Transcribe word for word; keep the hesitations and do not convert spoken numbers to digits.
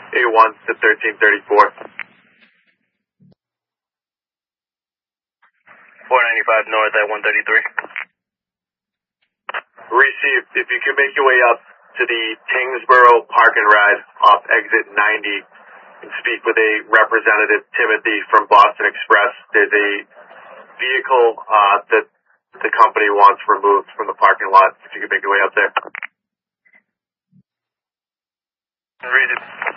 A one to thirteen thirty-four. four ninety-five north at one thirty-three. Received. If you can make your way up to the Kingsborough Park and Ride off exit ninety and speak with a representative, Timothy from Boston Express. There's a vehicle uh, that the company wants removed from the parking lot. If you can make your way up there. Read it.